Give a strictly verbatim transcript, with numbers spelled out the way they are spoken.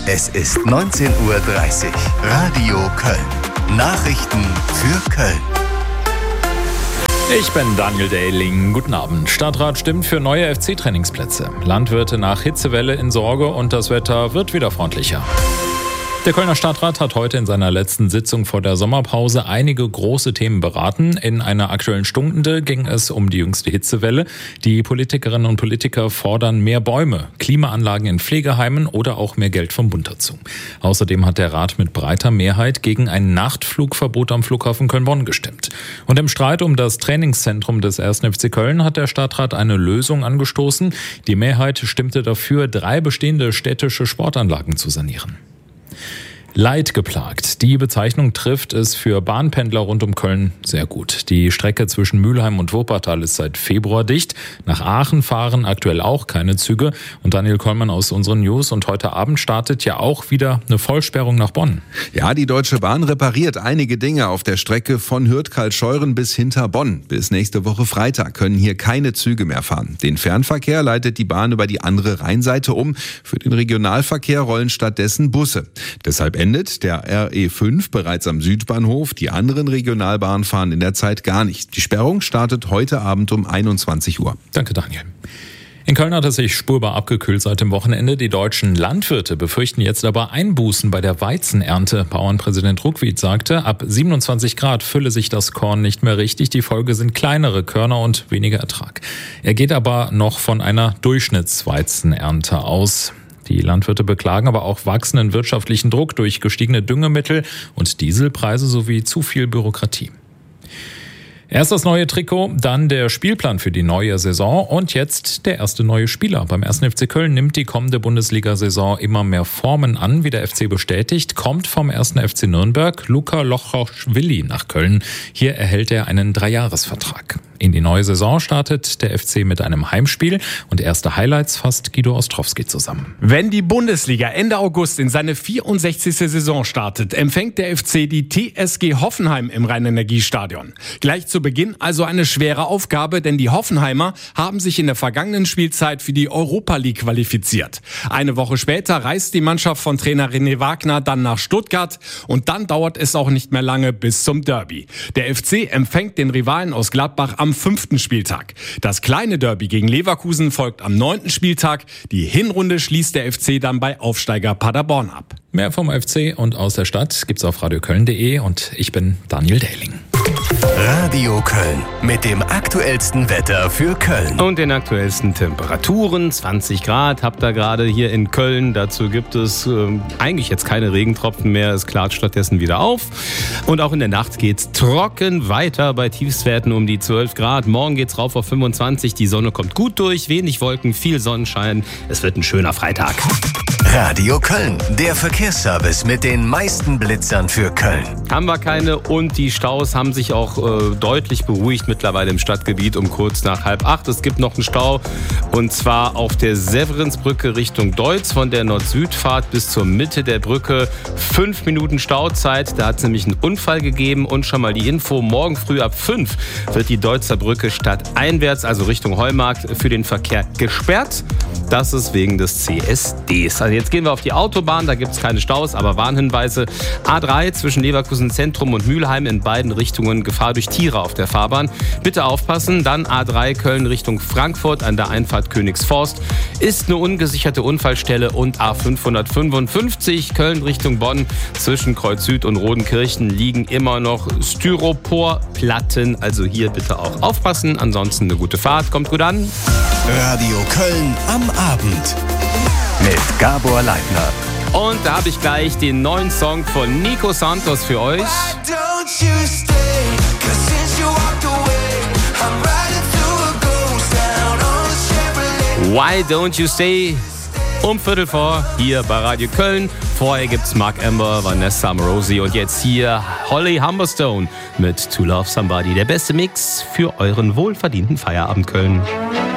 Es ist neunzehn Uhr dreißig. Radio Köln. Nachrichten für Köln. Ich bin Daniel Dehling. Guten Abend. Stadtrat stimmt für neue F C-Trainingsplätze. Landwirte nach Hitzewelle in Sorge und das Wetter wird wieder freundlicher. Der Kölner Stadtrat hat heute in seiner letzten Sitzung vor der Sommerpause einige große Themen beraten. In einer aktuellen Stunde ging es um die jüngste Hitzewelle. Die Politikerinnen und Politiker fordern mehr Bäume, Klimaanlagen in Pflegeheimen oder auch mehr Geld vom Bund dazu. Außerdem hat der Rat mit breiter Mehrheit gegen ein Nachtflugverbot am Flughafen Köln-Bonn gestimmt. Und im Streit um das Trainingszentrum des ersten F C Köln hat der Stadtrat eine Lösung angestoßen. Die Mehrheit stimmte dafür, drei bestehende städtische Sportanlagen zu sanieren. Leidgeplagt. Die Bezeichnung trifft es für Bahnpendler rund um Köln sehr gut. Die Strecke zwischen Mülheim und Wuppertal ist seit Februar dicht. Nach Aachen fahren aktuell auch keine Züge. Und Daniel Kollmann aus unseren News. Und heute Abend startet ja auch wieder eine Vollsperrung nach Bonn. Ja, die Deutsche Bahn repariert einige Dinge auf der Strecke von Hürth-Karlscheuren bis hinter Bonn. Bis nächste Woche Freitag können hier keine Züge mehr fahren. Den Fernverkehr leitet die Bahn über die andere Rheinseite um. Für den Regionalverkehr rollen stattdessen Busse. Deshalb endet der R E fünf bereits am Südbahnhof. Die anderen Regionalbahnen fahren in der Zeit gar nicht. Die Sperrung startet heute Abend um einundzwanzig Uhr. Danke, Daniel. In Köln hat es sich spürbar abgekühlt seit dem Wochenende. Die deutschen Landwirte befürchten jetzt aber Einbußen bei der Weizenernte. Bauernpräsident Ruckwied sagte, ab siebenundzwanzig Grad fülle sich das Korn nicht mehr richtig. Die Folge sind kleinere Körner und weniger Ertrag. Er geht aber noch von einer Durchschnittsweizenernte aus. Die Landwirte beklagen aber auch wachsenden wirtschaftlichen Druck durch gestiegene Düngemittel und Dieselpreise sowie zu viel Bürokratie. Erst das neue Trikot, dann der Spielplan für die neue Saison und jetzt der erste neue Spieler. Beim ersten F C Köln nimmt die kommende Bundesliga-Saison immer mehr Formen an, wie der F C bestätigt, kommt vom ersten F C Nürnberg Luka Lochoschwili nach Köln. Hier erhält er einen Dreijahresvertrag. In die neue Saison startet der F C mit einem Heimspiel und erste Highlights fasst Guido Ostrowski zusammen. Wenn die Bundesliga Ende August in seine vierundsechzigste Saison startet, empfängt der F C die T S G Hoffenheim im Rhein-Energie-Stadion. Gleich zu Beginn also eine schwere Aufgabe, denn die Hoffenheimer haben sich in der vergangenen Spielzeit für die Europa League qualifiziert. Eine Woche später reist die Mannschaft von Trainer René Wagner dann nach Stuttgart und dann dauert es auch nicht mehr lange bis zum Derby. Der F C empfängt den Rivalen aus Gladbach am fünften Spieltag. Das kleine Derby gegen Leverkusen folgt am neunten Spieltag. Die Hinrunde schließt der F C dann bei Aufsteiger Paderborn ab. Mehr vom F C und aus der Stadt gibt's auf radioköln punkt de und ich bin Daniel Dehling. Radio Köln mit dem aktuellsten Wetter für Köln. Und den aktuellsten Temperaturen, zwanzig Grad habt ihr gerade hier in Köln. Dazu gibt es äh, eigentlich jetzt keine Regentropfen mehr. Es klart stattdessen wieder auf. Und auch in der Nacht geht's trocken weiter bei Tiefstwerten um die zwölf Grad. Morgen geht's rauf auf fünfundzwanzig. Die Sonne kommt gut durch, wenig Wolken, viel Sonnenschein. Es wird ein schöner Freitag. Radio Köln, der Verkehrsservice mit den meisten Blitzern für Köln. Haben wir keine und die Staus haben sich auch äh, deutlich beruhigt mittlerweile im Stadtgebiet um kurz nach halb acht. Es gibt noch einen Stau und zwar auf der Severinsbrücke Richtung Deutz von der Nord-Süd-Fahrt bis zur Mitte der Brücke. Fünf Minuten Stauzeit, da hat es nämlich einen Unfall gegeben und schon mal die Info, morgen früh ab fünf wird die Deutzer Brücke stadteinwärts, also Richtung Heumarkt, für den Verkehr gesperrt. Das ist wegen des C S Ds. Also jetzt gehen wir auf die Autobahn, da gibt es keine Staus, aber Warnhinweise. A drei zwischen Leverkusen Zentrum und Mülheim in beiden Richtungen Gefahr durch Tiere auf der Fahrbahn. Bitte aufpassen. Dann A drei Köln Richtung Frankfurt an der Einfahrt Königsforst ist eine ungesicherte Unfallstelle und A fünfhundertfünfundfünfzig Köln Richtung Bonn zwischen Kreuz Süd und Rodenkirchen liegen immer noch Styroporplatten. Also hier bitte auch aufpassen. Ansonsten eine gute Fahrt. Kommt gut an. Radio Köln am Abend mit Gabor Leitner. Und da habe ich gleich den neuen Song von Nico Santos für euch. Why Don't You Stay? Um Viertel vor, hier bei Radio Köln. Vorher gibt's Mark Amber, Vanessa Amorosi und jetzt hier Holly Humberstone mit To Love Somebody. Der beste Mix für euren wohlverdienten Feierabend Köln.